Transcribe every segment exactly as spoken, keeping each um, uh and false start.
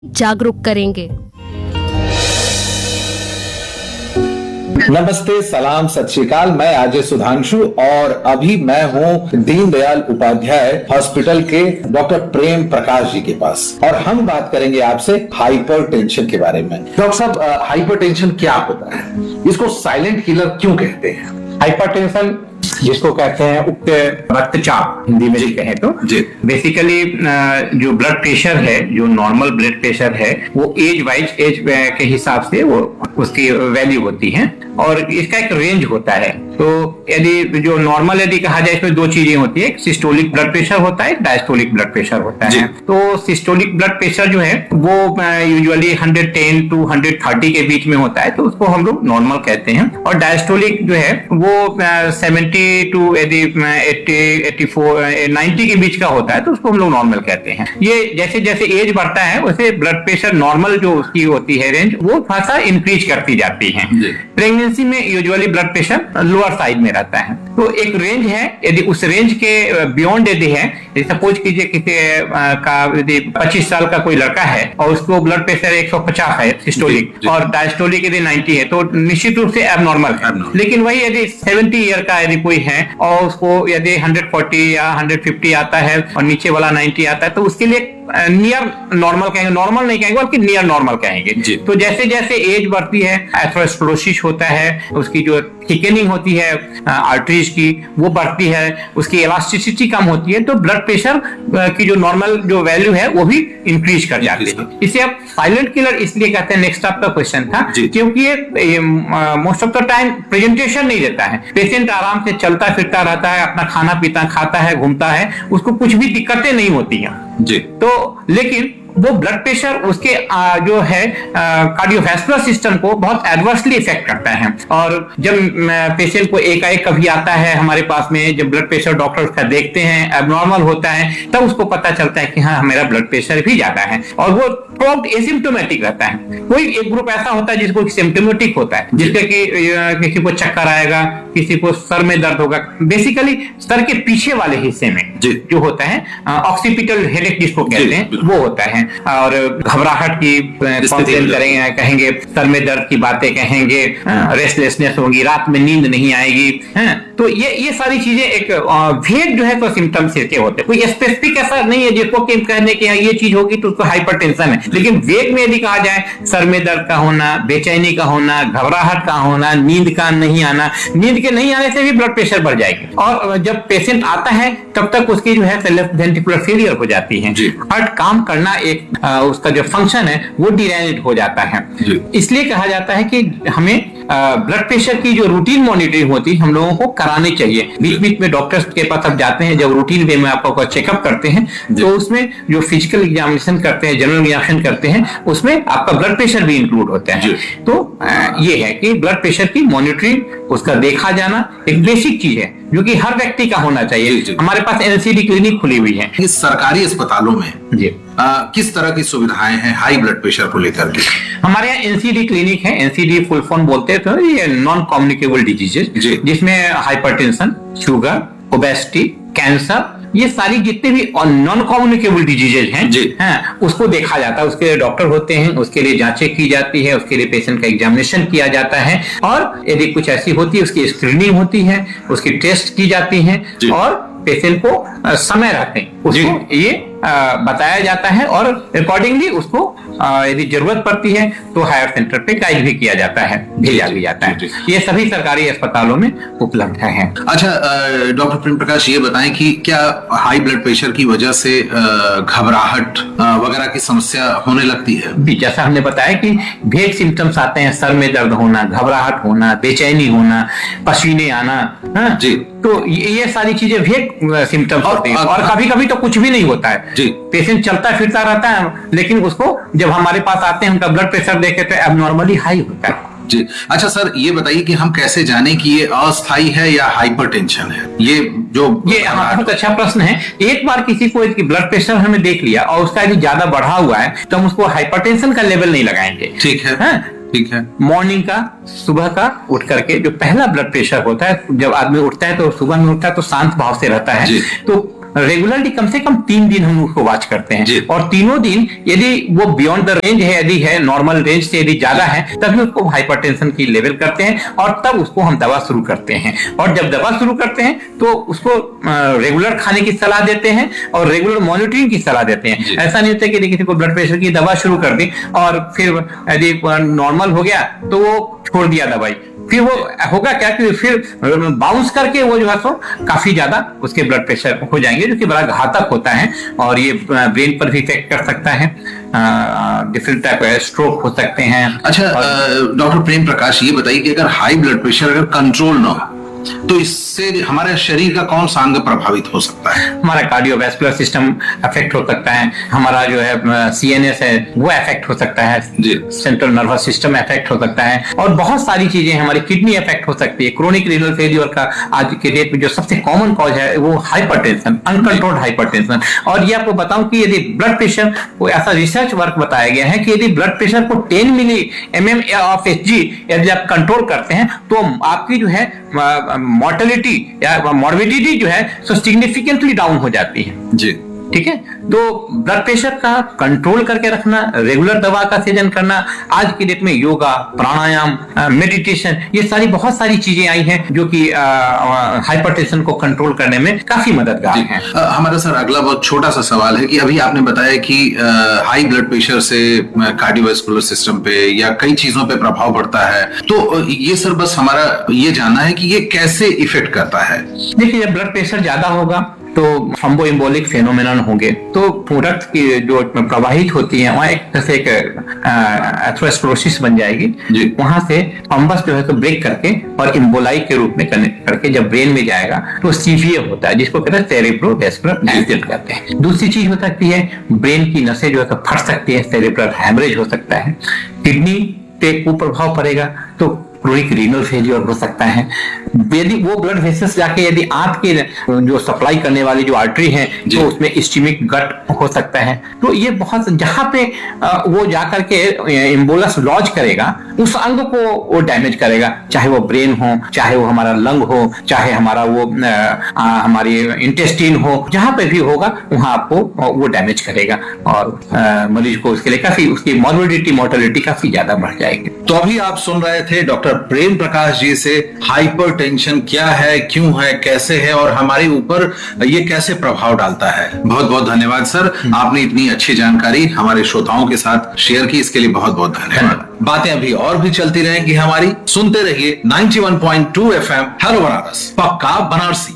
जागरूक करेंगे। नमस्ते, सलाम, सत श्री अकाल। मैं अजय सुधांशु और अभी मैं हूँ दीनदयाल उपाध्याय हॉस्पिटल के डॉक्टर प्रेम प्रकाश जी के पास और हम बात करेंगे आपसे हाइपरटेंशन के बारे में। डॉक्टर साहब, हाइपरटेंशन क्या होता है? इसको साइलेंट किलर क्यों कहते हैं? हाइपरटेंशन जिसको कहते हैं उक्त रक्तचाप हिंदी में जी कहें तो बेसिकली जो ब्लड प्रेशर है, जो नॉर्मल ब्लड प्रेशर है, वो एज वाइज एज के हिसाब से वो उसकी वैल्यू होती है और इसका एक रेंज होता है। तो यदि जो नॉर्मल यदि कहा जाए इसमें दो चीजें होती है, एक सिस्टोलिक ब्लड प्रेशर होता है, एक डायस्टोलिक ब्लड प्रेशर होता है। तो सिस्टोलिक ब्लड प्रेशर जो है वो usually one ten to one thirty के बीच में होता है, तो उसको हम लोग नॉर्मल कहते हैं। और डायस्टोलिक जो है वो सेवेंटी टू यदि एट्टी एट्टी फोर नाइन्टी के बीच का होता है, तो उसको हम लोग नॉर्मल कहते हैं। ये जैसे जैसे एज बढ़ता है वैसे ब्लड प्रेशर नॉर्मल जो उसकी होती है रेंज वो थोड़ा सा इंक्रीज करती जाती है। प्रेगनेंसी में usually blood pressure lower side में रहता है, तो एक रेंज है। यदि उस रेंज के बियॉन्ड यदि है, सपोज कीजिए किसी का यदि पच्चीस साल का कोई लड़का है और उसको ब्लड प्रेशर एक सौ पचास है सिस्टोलिक और डायस्टोलिक यदि नब्बे है, तो निश्चित रूप से एबनॉर्मल है। लेकिन वही यदि सत्तर ईयर का यदि कोई है और उसको यदि एक सौ चालीस या एक सौ पचास आता है और नीचे वाला नब्बे आता है, तो उसके लिए नियर नॉर्मल कहेंगे, नॉर्मल नहीं कहेंगे बल्कि नियर नॉर्मल कहेंगे। तो जैसे जैसे एज बढ़ती है एथेरोस्क्लेरोसिस होता है, उसकी जो थिकनिंग होती है आर्टरीज की वो बढ़ती है, उसकी इलास्टिसिटी कम होती है, तो ब्लड प्रेशर की जो नॉर्मल जो वैल्यू है वो भी इंक्रीज कर जाती है। इसे आप साइलेंट किलर इसलिए कहते हैं, नेक्स्ट आपका क्वेश्चन था, क्योंकि ये most of the time presentation नहीं देता है। पेशेंट आराम से चलता फिरता रहता है, अपना खाना पीता खाता है, घूमता है, उसको कुछ भी दिक्कतें नहीं होती हैं जी। तो लेकिन वो ब्लड प्रेशर उसके आ, जो है कार्डियोवैस्कुलर सिस्टम को बहुत एडवर्सली इफेक्ट करता है। और जब पेशेंट को एकाएक कभी आता है हमारे पास में, जब ब्लड प्रेशर डॉक्टर उसका देखते हैं एबनॉर्मल होता है, तब उसको पता चलता है कि हाँ मेरा ब्लड प्रेशर भी ज्यादा है, और वो थ्रोआउट एसिम्प्टोमेटिक रहता है। कोई एक ग्रुप ऐसा होता है जिसको सिम्प्टोमेटिक होता है, जिसके कि किसी को चक्कर आएगा, किसी को सर में दर्द होगा, बेसिकली सर के पीछे वाले हिस्से में जो होता है ऑक्सीपिटल हेडेक जिसको कहते हैं वो होता है, और घबराहट की कंप्लेन करेंगे, कहेंगे सर में दर्द की बातें कहेंगे, रेस्टलेसनेस होगी, रात में नींद नहीं आएगी। तो ये ये सारी चीजें एक वेग जो है तो सिम्टम्स के होते हैं। कोई स्पेसिफिक ऐसा नहीं है जिसको कहने के ये चीज होगी तो उसको हाइपरटेंशन है, लेकिन वेग में यदि कहा जाए सर में दर्द का होना, बेचैनी का होना, घबराहट का होना, नींद का नहीं आना, नींद के नहीं आने से भी ब्लड प्रेशर बढ़ जाएगी। और जब पेशेंट आता है तब तक उसकी जो है लेफ्ट वेंट्रिकुलर फेलियर हो जाती है, हार्ट काम करना एक आ, उसका जो फंक्शन है वो डिरेंज हो जाता है। इसलिए कहा जाता है कि हमें ब्लड प्रेशर की जो रूटीन मॉनिटरिंग होती है हम लोगों को करानी चाहिए। बीच बीच में डॉक्टर्स के पास आप जाते हैं, जब रूटीन वे में आपको चेकअप करते हैं तो उसमें जो फिजिकल एग्जामिनेशन करते हैं, जनरल एग्जामिनेशन करते हैं, उसमें आपका ब्लड प्रेशर भी इंक्लूड होता है। तो ये है कि ब्लड प्रेशर की मॉनिटरिंग, उसका देखा जाना एक बेसिक चीज है जो कि हर व्यक्ति का होना चाहिए। हमारे पास एनसीडी क्लिनिक खुली हुई है। इस सरकारी अस्पतालों में जी आ, किस तरह की सुविधाएं हैं हाई ब्लड प्रेशर को लेकर के? हमारे यहाँ एनसीडी क्लिनिक है, एनसीडी फुल फॉर्म बोलते हैं, तो ये नॉन कम्युनिकेबल डिजीजेज, जिसमें हाइपरटेंशन, शुगर, ओबेसिटी, कैंसर, ये सारी जितने भी नॉन कम्युनिकेबल डिजीजेज हैं जी हैं, उसको देखा जाता है। उसके लिए डॉक्टर होते हैं, उसके लिए जांचें की जाती है, उसके लिए पेशेंट का एग्जामिनेशन किया जाता है, और यदि कुछ ऐसी होती है उसकी स्क्रीनिंग होती है, उसकी टेस्ट की जाती है, और पेशेंट को समय रहते उसको ये आ, बताया जाता है और अकॉर्डिंगली उसको यदि जरूरत पड़ती है तो हायर सेंटर पे गाइड भी किया जाता है, भेजा भी जाता है। ये सभी सरकारी अस्पतालों में उपलब्ध है। अच्छा डॉक्टर प्रेम प्रकाश, ये बताएं कि क्या हाई ब्लड प्रेशर की वजह से घबराहट वगैरह की समस्या होने लगती है? जैसा हमने बताया कि भेग सिम्टम्स आते हैं, सर में दर्द होना, घबराहट होना, बेचैनी होना, पसीने आना, हाँ? जी तो ये सारी चीजें भेग सिम्टम्स होते हैं। और कभी कभी तो कुछ भी नहीं होता है जी, पेशेंट चलता फिरता रहता है, लेकिन उसको जब हमारे पास आते हैं उनका ब्लड प्रेशर देखे तो एबनॉर्मली हाई होता है जी। अच्छा सर, ये बताइए कि हम कैसे जाने कि ये अस्थायी है या हाइपरटेंशन है? ये जो ये बहुत अच्छा प्रश्न है। एक बार किसी को ब्लड प्रेशर हमें देख लिया और उसका यदि ज्यादा बढ़ा हुआ है तो हम उसको हाइपरटेंशन का लेवल नहीं लगाएंगे। ठीक है, है? ठीक है। मॉर्निंग का, सुबह का उठ करके जो पहला ब्लड प्रेशर होता है, जब आदमी उठता है तो सुबह में उठता है तो शांत भाव से रहता है, तो रेगुलरली कम से कम तीन दिन हम उसको वॉच करते हैं, और तीनों दिन यदि वो बियॉन्ड द रेंज है, यदि है नॉर्मल रेंज से यदि ज्यादा है, तभी उसको हाइपरटेंशन की लेवल करते हैं और तब उसको हम दवा शुरू करते हैं। और जब दवा शुरू करते हैं तो उसको रेगुलर खाने की सलाह देते हैं और रेगुलर मॉनिटरिंग की सलाह देते हैं। ऐसा नहीं होता कि यदि किसी को ब्लड प्रेशर की दवा शुरू कर दी और फिर यदि नॉर्मल हो गया तो वो छोड़ दिया दवाई, फिर वो होगा क्या कि फिर बाउंस करके वो जो है सो काफी ज्यादा उसके ब्लड प्रेशर हो जाएंगे, जो कि बड़ा घातक होता है और ये ब्रेन पर भी इफेक्ट कर सकता है, डिफरेंट टाइप का स्ट्रोक हो सकते हैं। अच्छा डॉक्टर प्रेम प्रकाश, ये बताइए कि अगर हाई ब्लड प्रेशर अगर कंट्रोल ना हो तो इससे हमारे शरीर का कौन सा अंग प्रभावित हो सकता है? हमारा कार्डियोवैस्कुलर सिस्टम अफेक्ट हो सकता है, हमारा जो है सीएनएस है वो अफेक्ट हो सकता है, सेंट्रल नर्वस सिस्टम अफेक्ट हो सकता है, और बहुत सारी चीजें, हमारी किडनी अफेक्ट हो सकती है। क्रोनिक रीनल फेलियर का आज के डेट में जो सबसे कॉमन कॉज है वो हाइपरटेंशन, अनकंट्रोल्ड हाइपरटेंशन। और ये आपको बताऊं कि यदि ब्लड प्रेशर को, ऐसा रिसर्च वर्क बताया गया है कि यदि ब्लड प्रेशर को ten milli M M of H G यदि आप कंट्रोल करते हैं तो आपकी जो है मॉर्टेलिटी या मॉर्बिडिटी जो है सो सिग्निफिकेंटली डाउन हो जाती है जी। ठीक है, तो ब्लड प्रेशर का कंट्रोल करके रखना, रेगुलर दवा का सेवन करना, आज की डेट में योगा, प्राणायाम, मेडिटेशन, ये सारी बहुत सारी चीजें आई हैं जो कि हाइपरटेंशन को कंट्रोल करने में काफी मददगार हैं। हमारा सर अगला बहुत छोटा सा सवाल है कि अभी आपने बताया कि हाई ब्लड प्रेशर से कार्डियोवैस्कुलर सिस्टम पे या कई चीजों पे प्रभाव पड़ता है, तो ये सर बस हमारा ये जानना है कि ये कैसे इफेक्ट करता है? देखिए, जब ब्लड प्रेशर ज्यादा होगा तो थ्रोम्बोएम्बोलिक फेनोमेनन होंगे, तो रक्त की जो प्रवाहित होती है वहां एक जैसे एक एथेरोस्क्लेरोसिस बन जाएगी, वहां से थ्रोम्बस जो है तो ब्रेक करके और एम्बोलाई के रूप में कनेक्ट करके जब ब्रेन में जाएगा तो सीवियर होता है, जिसको कहते हैं सेरेब्रोवैस्कुलर एक्सीडेंट कहते हैं। दूसरी चीज हो सकती है ब्रेन की नसें जो है तो फट सकती है, सेरेब्रल हैमरेज हो सकता है, किडनी पे कुप्रभाव पड़ेगा तो क्रोनिक रीनल फेलियर हो सकता है। यदि वो ब्लड वेसल्स जाके यदि आंत के जो सप्लाई करने वाली जो आर्टरी है तो उसमें इस्चेमिक गट हो सकता है। तो ये बहुत, जहां पे वो जाकर के एम्बोलस लॉज करेगा उस अंग को वो डैमेज करेगा, चाहे वो ब्रेन हो, चाहे वो हमारा लंग हो, चाहे हमारा वो आ, हमारी इंटेस्टाइन हो, जहां पे भी होगा वहां आपको वो डैमेज करेगा और आ, मरीज को उसके लिए काफी, उसकी मॉर्बिडिटी, मोर्टेलिटी काफी ज्यादा बढ़ जाएगी। तो अभी आप सुन रहे थे डॉक्टर प्रेम प्रकाश जी से हाइपरटेंशन क्या है, क्यों है, कैसे है और हमारे ऊपर ये कैसे प्रभाव डालता है। बहुत बहुत धन्यवाद सर, आपने इतनी अच्छी जानकारी हमारे श्रोताओं के साथ शेयर की, इसके लिए बहुत बहुत धन्यवाद। बातें अभी और भी चलती रहेंगी हमारी, सुनते रहिए ninety one point two FM hello Banaras, पक्का बनारसी।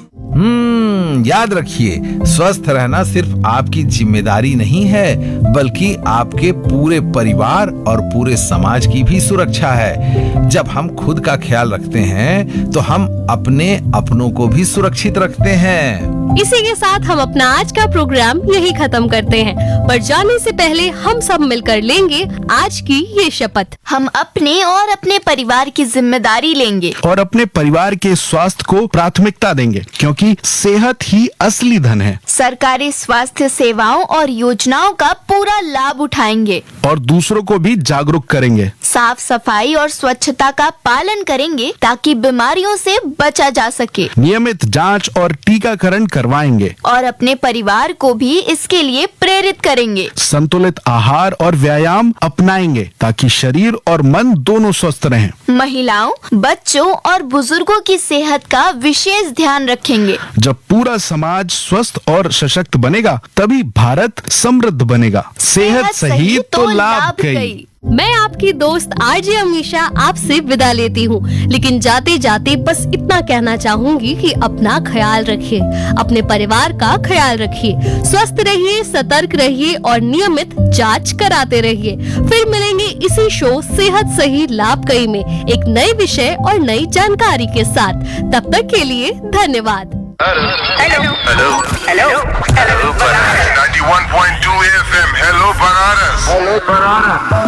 हम्म याद रखिए, स्वस्थ रहना सिर्फ आपकी जिम्मेदारी नहीं है बल्कि आपके पूरे परिवार और पूरे समाज की भी सुरक्षा है। जब हम खुद का ख्याल रखते हैं तो हम अपने अपनों को भी सुरक्षित रखते हैं। इसी के साथ हम अपना आज का प्रोग्राम यही खत्म करते हैं, पर जाने से पहले हम सब मिलकर लेंगे आज की ये शपथ। हम अपने और अपने परिवार की जिम्मेदारी लेंगे और अपने परिवार के स्वास्थ्य को प्राथमिकता देंगे, क्योंकि सेहत ही असली धन है। सरकारी स्वास्थ्य सेवाओं और योजनाओं का पूरा लाभ उठाएंगे और दूसरों को भी जागरूक करेंगे। साफ सफाई और स्वच्छता का पालन करेंगे ताकि बीमारियों से बचा जा सके। नियमित जांच और टीकाकरण करवाएंगे और अपने परिवार को भी इसके लिए प्रेरित करेंगे। संतुलित आहार और व्यायाम अपनाएंगे ताकि शरीर और मन दोनों स्वस्थ रहें। महिलाओं, बच्चों और बुजुर्गों की सेहत का विशेष ध्यान रखेंगे। जब पूरा समाज स्वस्थ और सशक्त बनेगा तभी भारत समृद्ध बनेगा। सेहत सही तो लाभ कई। मैं आपकी दोस्त आरजे अमीशा आपसे विदा लेती हूँ, लेकिन जाते जाते बस इतना कहना चाहूंगी कि अपना ख्याल रखिए, अपने परिवार का ख्याल रखिए, स्वस्थ रहिए, सतर्क रहिए और नियमित जांच कराते रहिए। फिर मिलेंगे इसी शो सेहत सही लाभ कई में एक नए विषय और नई जानकारी के साथ। तब तक के लिए धन्यवाद। Hello hello hello hello Banaras ninety one point two FM hello Banaras hello Banaras.